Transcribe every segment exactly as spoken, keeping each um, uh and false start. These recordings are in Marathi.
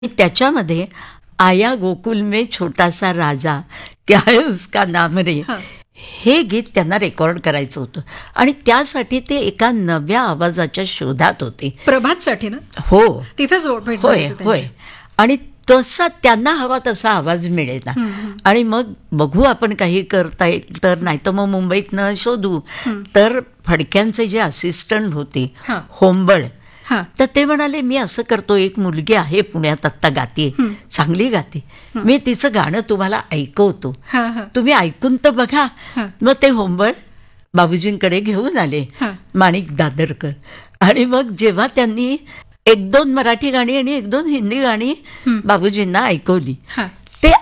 त्याच्यामध्ये आया गोकुल में छोटा सा राजा क्या है उसका नाम रे, हं. हे गीत त्यांना रेकॉर्ड करायचं होतं आणि त्यासाठी ते एका नव्या आवाजाच्या शोधात होते. प्रभातसाठी ना, हो तिथेच भेट झाली होय होती होय. त्यांची. आणि तसा त्यांना हवा तसा आवाज मिळेल ना. हं, हं. आणि मग बघू आपण काही करता येईल तर, नाही तर मग मुंबईतनं शोधू. हं. तर फडक्यांचे जे असिस्टंट होते हां. होंबळ, हां. तर ते म्हणाले मी असं करतो, एक मुलगी आहे पुण्यात आत्ता गाते, हं. चांगली गाते, मी तिचं गाणं तुम्हाला ऐकवतो, हां, हां. तुम्ही ऐकून तर बघा. हां. मग ते होंबळ बाबूजींकडे घेऊन आले, हां. माणिक दादरकर. आणि मग जेव्हा त्यांनी एक दोन मराठी गाणी आणि एक दोन हिंदी गाणी हं. बाबूजींना ऐकवली, हां. ते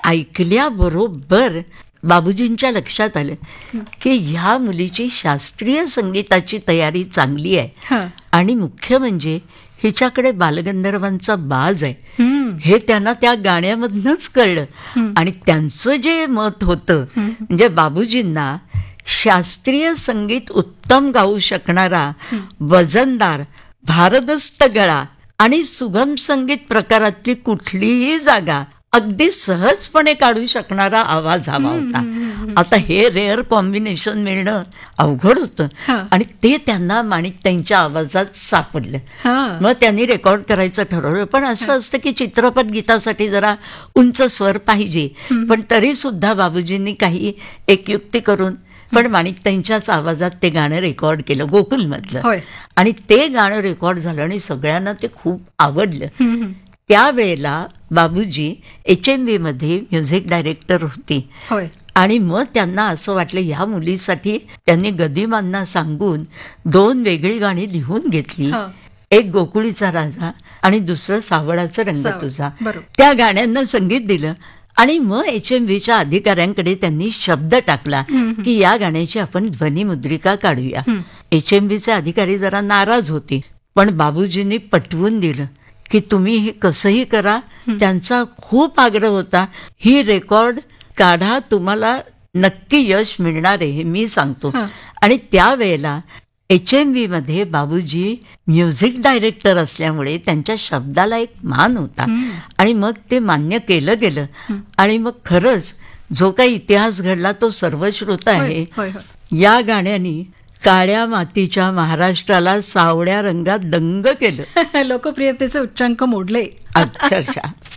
ऐकल्याबरोबर बाबूजींच्या लक्षात आलं की ह्या मुलीची शास्त्रीय संगीताची तयारी चांगली आहे हां. आणि मुख्य म्हणजे हिच्याकडे बालगंधर्वांचा बाज आहे, हं. हे त्यांना त्या गाण्यामधनंच कळलं. हं. आणि त्यांचं जे मत होतं, हं. म्हणजे बाबूजींना शास्त्रीय संगीत उत्तम गाऊ शकणारा, वजनदार, भारदस्त गळा आणि सुगम संगीत प्रकारातली कुठलीही जागा अगदी सहजपणे काढू शकणारा आवाज हवा होता. आता हे रेअर कॉम्बिनेशन मिळणं अवघड होतं हां. आणि ते त्यांना माणिकताईंच्या आवाजात सापडलं. हां. मग त्यांनी रेकॉर्ड करायचं ठरवलं. पण असं असतं की चित्रपट गीतासाठी जरा उंच स्वर पाहिजे, पण तरी सुद्धा बाबूजींनी काही एक युक्ती करून पण माणिकताईंच्याच आवाजात ते गाणं रेकॉर्ड केलं, गोकुलमधलं. होय. आणि ते गाणं रेकॉर्ड झालं आणि सगळ्यांना ते खूप आवडलं. हं, हं. त्यावेळेला बाबूजी एच एम व्ही मध्ये म्युझिक डायरेक्टर होती. होय. आणि मग त्यांना असं वाटलं ह्या मुलीसाठी त्यांनी गदिमांना सांगून दोन वेगळी गाणी लिहून घेतली. हां. एक गोकुळीचा राजा आणि दुसरं सावळाचा रंग सावळ. तुझा. बरोबर. त्या गाण्यांना संगीत दिलं आणि मग एच एम व्हीच्या अधिकाऱ्यांकडे त्यांनी शब्द टाकला की या गाण्याची आपण ध्वनिमुद्रिका काढूया. एच एम व्हीचे अधिकारी जरा नाराज होते, पण बाबूजींनी पटवून दिलं की तुम्ही हे कसंही करा. त्यांचा खूप आग्रह होता, ही रेकॉर्ड काढा, तुम्हाला नक्की यश मिळणार आहे हे मी सांगतो. हां. आणि त्यावेळेला एच एम व्ही मध्ये बाबूजी म्युझिक डायरेक्टर असल्यामुळे त्यांच्या शब्दाला एक मान होता आणि मग ते मान्य केलं गेलं. आणि मग खरंच जो काही इतिहास घडला तो सर्वश्रुत आहे. होय, होय. या गाण्यानी काळ्या मातीच्या महाराष्ट्राला सावळ्या रंगात दंग केलं लोकप्रियतेचे उच्चांक मोडले. अक्षरशः.